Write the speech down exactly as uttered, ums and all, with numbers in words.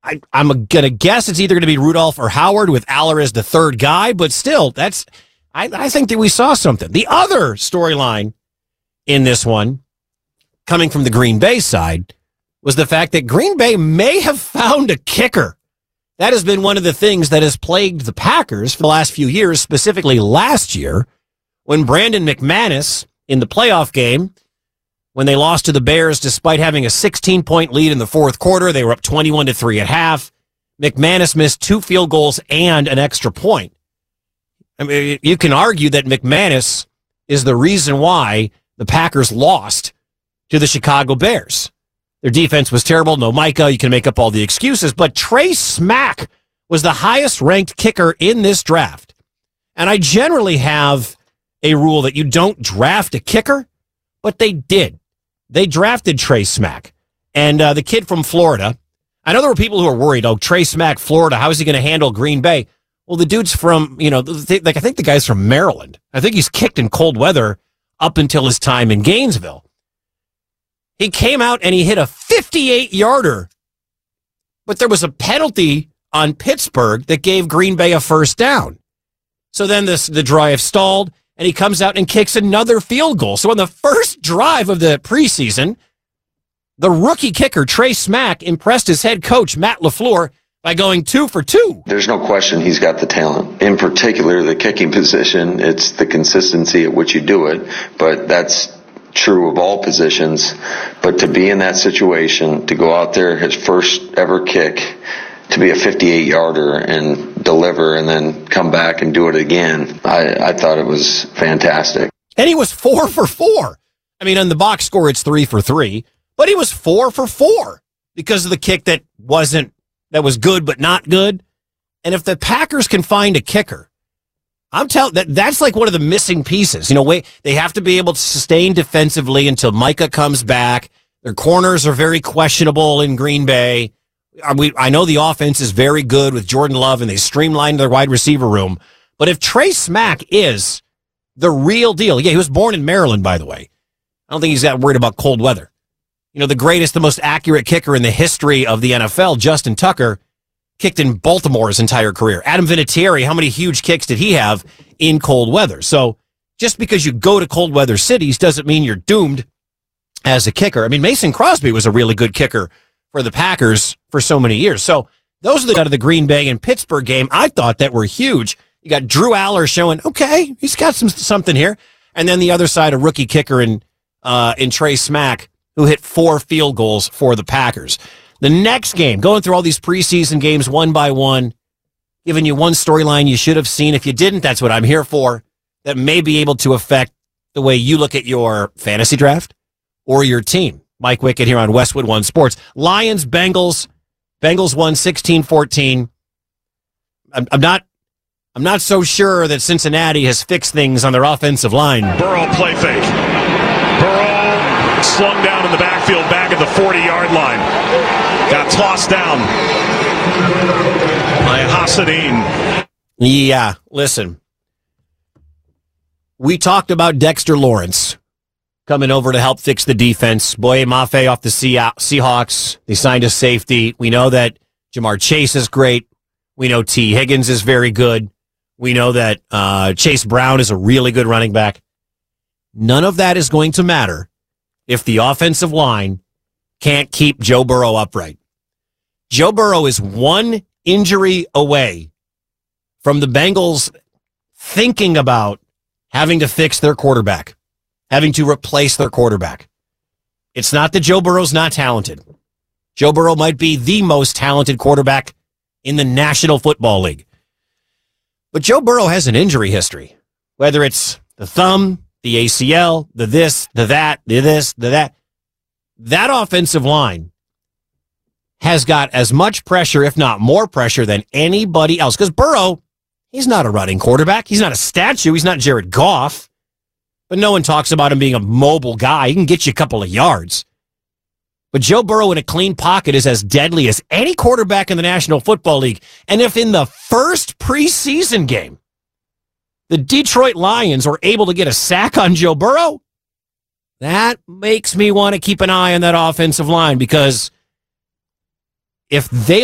I, I'm going to guess it's either going to be Rudolph or Howard with Aller as the third guy, but still, that's I, I think that we saw something. The other storyline in this one, coming from the Green Bay side, was the fact that Green Bay may have found a kicker. That has been one of the things that has plagued the Packers for the last few years, specifically last year, when Brandon McManus in the playoff game, when they lost to the Bears despite having a sixteen-point lead in the fourth quarter, they were up twenty-one to three at half. McManus missed two field goals and an extra point. I mean, you can argue that McManus is the reason why the Packers lost to the Chicago Bears. Their defense was terrible. No Micah. You can make up all the excuses. But Trey Smack was the highest-ranked kicker in this draft. And I generally have a rule that you don't draft a kicker, but they did. They drafted Trey Smack. And uh, the kid from Florida, I know there were people who were worried, oh, Trey Smack, Florida, how is he going to handle Green Bay? Well, the dude's from, you know, like I think the guy's from Maryland. I think he's kicked in cold weather up until his time in Gainesville. He came out and he hit a fifty-eight-yarder, but there was a penalty on Pittsburgh that gave Green Bay a first down. So then this, the drive stalled, and he comes out and kicks another field goal. So on the first drive of the preseason, the rookie kicker, Trey Smack, impressed his head coach, Matt LaFleur, by going two for two. There's no question he's got the talent. In particular, the kicking position, it's the consistency at which you do it, but that's true of all positions. But to be in that situation, to go out there, his first ever kick, to be a fifty-eight-yarder and deliver and then come back and do it again, I, I thought it was fantastic. And he was four for four. I mean, on the box score, it's three for three, but he was four for four because of the kick that wasn't, that was good but not good. And if the Packers can find a kicker, I'm telling that that's like one of the missing pieces. You know, wait, they have to be able to sustain defensively until Micah comes back. Their corners are very questionable in Green Bay. We, I know the offense is very good with Jordan Love, and they streamlined their wide receiver room. But if Trey Smack is the real deal, yeah, he was born in Maryland, by the way. I don't think he's that worried about cold weather. You know, the greatest, the most accurate kicker in the history of the N F L, Justin Tucker, kicked in Baltimore his entire career. Adam Vinatieri, how many huge kicks did he have in cold weather? So just because you go to cold weather cities doesn't mean you're doomed as a kicker. I mean, Mason Crosby was a really good kicker for the Packers for so many years. So those are the out of the Green Bay and Pittsburgh game I thought that were huge. You got Drew Aller showing, okay, he's got some something here. And then the other side, a rookie kicker in, uh, in Trey Smack, who hit four field goals for the Packers. The next game, going through all these preseason games one by one, giving you one storyline you should have seen. If you didn't, that's what I'm here for. That may be able to affect the way you look at your fantasy draft or your team. Mike Wickett here on Westwood One Sports. Lions, Bengals. Bengals won sixteen fourteen. I'm, I'm not I'm not so sure that Cincinnati has fixed things on their offensive line. Burrow play fake. Burrow slung down in the backfield back at the forty-yard line. Got tossed down by Hassanin. Yeah, listen. We talked about Dexter Lawrence coming over to help fix the defense. Boye Mafe off the Seahawks. They signed a safety. We know that Jamar Chase is great. We know T. Higgins is very good. We know that uh, Chase Brown is a really good running back. None of that is going to matter if the offensive line can't keep Joe Burrow upright. Joe Burrow is one injury away from the Bengals thinking about having to fix their quarterback, having to replace their quarterback. It's not that Joe Burrow's not talented. Joe Burrow might be the most talented quarterback in the National Football League. But Joe Burrow has an injury history, whether it's the thumb, the A C L, the this, the that, the this, the that. That offensive line has got as much pressure, if not more pressure, than anybody else. Because Burrow, he's not a running quarterback. He's not a statue. He's not Jared Goff. But no one talks about him being a mobile guy. He can get you a couple of yards. But Joe Burrow in a clean pocket is as deadly as any quarterback in the National Football League. And if in the first preseason game, the Detroit Lions were able to get a sack on Joe Burrow, that makes me want to keep an eye on that offensive line, because if they